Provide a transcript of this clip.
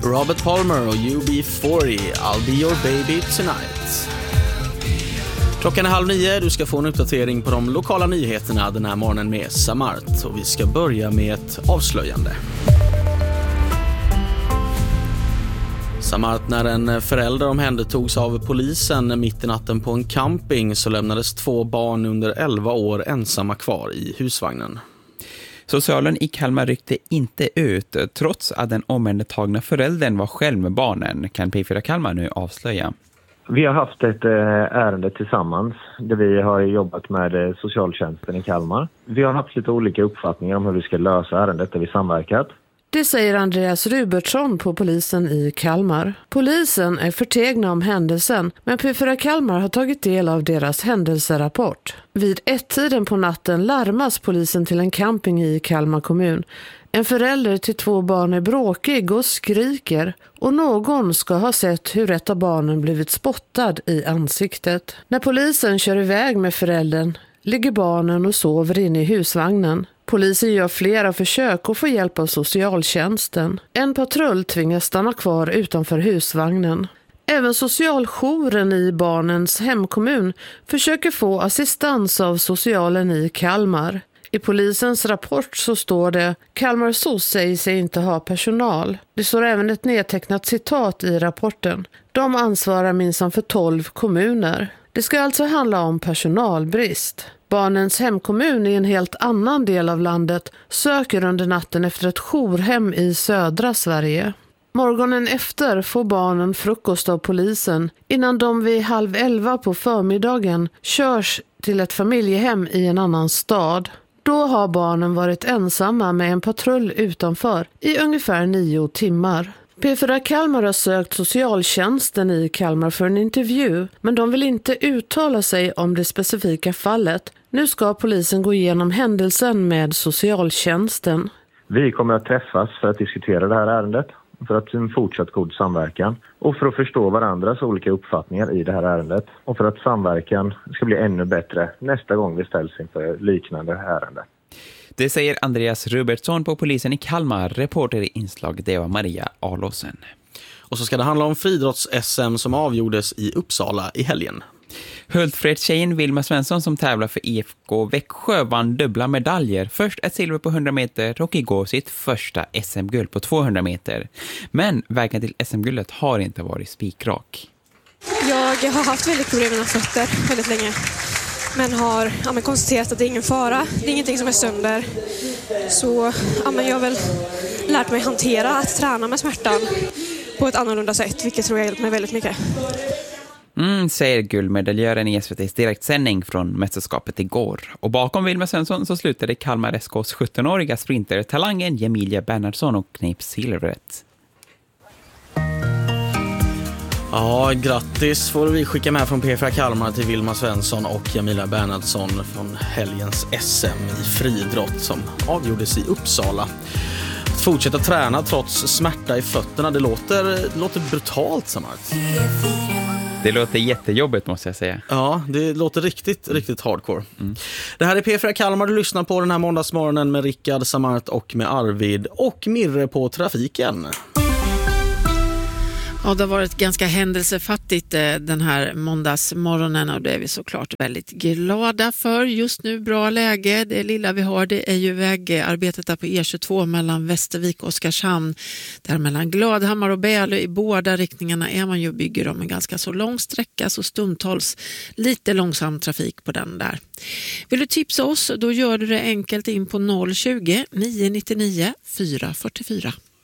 Robert Palmer och UB40, I'll be your baby tonight. Klockan är 8:30, du ska få en uppdatering på de lokala nyheterna den här morgonen med Samart. Och vi ska börja med ett avslöjande. Samart, när en förälder omhändertogs av polisen mitt i natten på en camping så lämnades 2 barn under 11 år ensamma kvar i husvagnen. Socialen i Kalmar ryckte inte ut trots att den omhändertagna föräldern var själv med barnen, kan P4 Kalmar nu avslöja. Vi har haft ett ärende tillsammans där vi har jobbat med socialtjänsten i Kalmar. Vi har haft lite olika uppfattningar om hur vi ska lösa ärendet där vi samverkat. Det säger Andreas Rubertsson på polisen i Kalmar. Polisen är förtegna om händelsen, men P4 Kalmar har tagit del av deras händelserapport. Vid 1-tiden på natten larmas polisen till en camping i Kalmar kommun. En förälder till 2 barn är bråkig och skriker, och någon ska ha sett hur ett av barnen blivit spottad i ansiktet. När polisen kör iväg med föräldern ligger barnen och sover inne i husvagnen. Polisen gör flera försök och får hjälp av socialtjänsten. En patrull tvingas stanna kvar utanför husvagnen. Även socialjouren i barnens hemkommun försöker få assistans av socialen i Kalmar. I polisens rapport så står det: Kalmar SOS säger sig inte ha personal. Det står även ett nedtecknat citat i rapporten. De ansvarar minsann för 12 kommuner. Det ska alltså handla om personalbrist. Barnens hemkommun i en helt annan del av landet söker under natten efter ett jourhem i södra Sverige. Morgonen efter får barnen frukost av polisen innan de vid 10:30 på förmiddagen körs till ett familjehem i en annan stad. Då har barnen varit ensamma med en patrull utanför i ungefär 9 timmar. P4 Kalmar har sökt socialtjänsten i Kalmar för en intervju, men de vill inte uttala sig om det specifika fallet. Nu ska polisen gå igenom händelsen med socialtjänsten. Vi kommer att träffas för att diskutera det här ärendet, för att en fortsatt god samverkan och för att förstå varandras olika uppfattningar i det här ärendet och för att samverkan ska bli ännu bättre nästa gång vi ställs inför liknande ärende. Det säger Andreas Rubertsson på polisen i Kalmar. Reporter i inslaget det var Maria Arlåsen. Och så ska det handla om friidrotts-SM som avgjordes i Uppsala i helgen. Hultfredstjejen Vilma Svensson som tävlar för IFK Växjö vann dubbla medaljer. Först ett silver på 100 meter och igår sitt första SM-guld på 200 meter. Men vägen till SM-guldet har inte varit spikrak. Jag har haft väldigt problem med mina fötter väldigt länge. Men har konstaterat att det är ingen fara. Det är ingenting som är sönder. Så jag har väl lärt mig hantera att träna med smärtan på ett annorlunda sätt. Vilket tror jag hjälpt mig väldigt mycket. Säger guldmedaljören i SVT:s direktsändning från mästerskapet igår. Och bakom Vilma Svensson så slutade Kalmar SKs 17-åriga sprintertalangen Emilia Bernhardsson och knep silvret. Ja, grattis får vi skicka med från P4 Kalmar till Vilma Svensson och Emilia Bernhardsson från helgens SM i friidrott som avgjordes i Uppsala. Att fortsätta träna trots smärta i fötterna, det låter brutalt, Samart. Det låter jättejobbigt måste jag säga. Ja, det låter riktigt hardcore. Det här är P4 Kalmar, du lyssnar på den här måndagsmorgonen med Rickard, Samart och med Arvid och Mirre på trafiken. Ja, det har varit ganska händelsefattigt den här måndagsmorgonen och det är vi såklart väldigt glada för. Just nu bra läge, det lilla vi har det är ju vägarbetet där på E22 mellan Västervik och Oskarshamn. Där mellan Gladhammar och Bälö i båda riktningarna är man ju bygger om en ganska så lång sträcka så stundtals lite långsam trafik på den där. Vill du tipsa oss då gör du det enkelt in på 020 999 444.